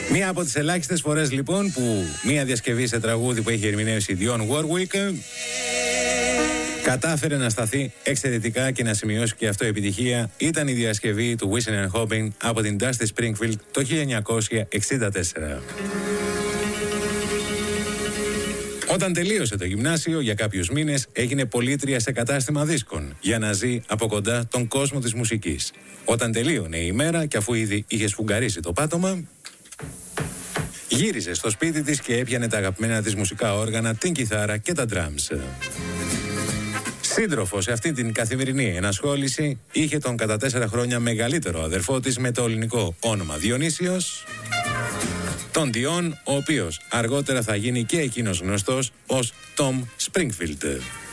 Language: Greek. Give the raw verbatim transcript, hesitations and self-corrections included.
Μία από τις ελάχιστες φορές λοιπόν που μία διασκευή σε τραγούδι που έχει ερμηνεύσει η Dionne Warwick κατάφερε να σταθεί εξαιρετικά και να σημειώσει και αυτό επιτυχία ήταν η διασκευή του Wishing and Hoping από την Dusty Springfield το χίλια εννιακόσια εξήντα τέσσερα. Όταν τελείωσε το γυμνάσιο, για κάποιους μήνες έγινε πωλήτρια σε κατάστημα δίσκων για να ζει από κοντά τον κόσμο της μουσικής. Όταν τελείωνε η ημέρα και αφού ήδη είχε σφουγγαρίσει το πάτωμα, γύριζε στο σπίτι της και έπιανε τα αγαπημένα της μουσικά όργανα, την κιθάρα και τα drums. Σύντροφο σε αυτή την καθημερινή ενασχόληση είχε τον κατά τέσσερα χρόνια μεγαλύτερο αδερφό της με το ελληνικό όνομα Διονύσιος, τον Dion, ο οποίος αργότερα θα γίνει και εκείνος γνωστός ως Tom Springfield.